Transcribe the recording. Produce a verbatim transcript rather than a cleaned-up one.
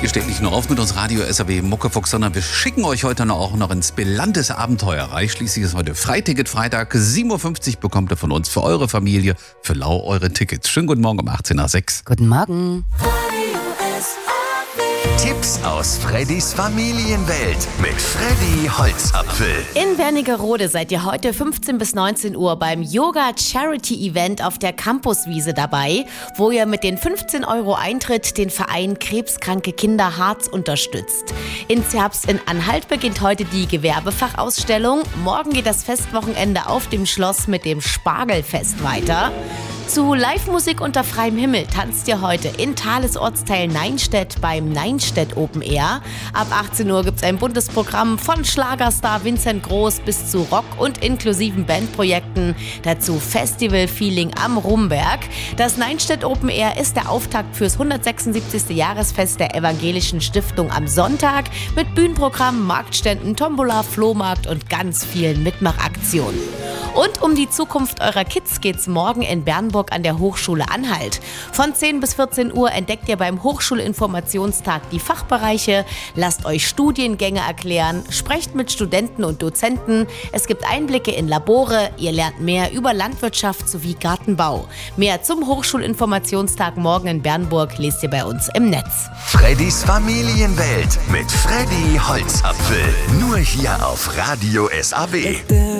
Ihr steht nicht nur auf mit uns Radio S A W Muckefuchs, sondern wir schicken euch heute noch auch noch ins Belantes Abenteuerreich. Schließlich ist heute Freiticket-Freitag. sieben Uhr fünfzig bekommt ihr von uns für eure Familie für lau eure Tickets. Schönen guten Morgen um achtzehn nach sechs. Guten Morgen. Tipps aus Freddys Familienwelt mit Freddy Holzapfel. In Wernigerode seid ihr heute fünfzehn bis neunzehn Uhr beim Yoga Charity Event auf der Campuswiese dabei, wo ihr mit den fünfzehn Euro Eintritt den Verein Krebskranke Kinder Harz unterstützt. In Zerbst in Anhalt beginnt heute die Gewerbefachausstellung. Morgen geht das Festwochenende auf dem Schloss mit dem Spargelfest weiter. Zu Live-Musik unter freiem Himmel tanzt ihr heute in Thales Ortsteil Neinstedt beim Neinstedt Open Air. Ab achtzehn Uhr gibt es ein buntes Programm von Schlagerstar Vincent Groß bis zu Rock- und inklusiven Bandprojekten. Dazu Festival-Feeling am Rumberg. Das Neinstedt Open Air ist der Auftakt fürs hundertsechsundsiebzigste Jahresfest der Evangelischen Stiftung am Sonntag mit Bühnenprogramm, Marktständen, Tombola, Flohmarkt und ganz vielen Mitmachaktionen. Und um die Zukunft eurer Kids geht's morgen in Bernburg an der Hochschule Anhalt. Von zehn bis vierzehn Uhr entdeckt ihr beim Hochschulinformationstag die Fachbereiche, lasst euch Studiengänge erklären, sprecht mit Studenten und Dozenten. Es gibt Einblicke in Labore, ihr lernt mehr über Landwirtschaft sowie Gartenbau. Mehr zum Hochschulinformationstag morgen in Bernburg lest ihr bei uns im Netz. Freddys Familienwelt mit Freddy Holzapfel. Nur hier auf Radio S A W.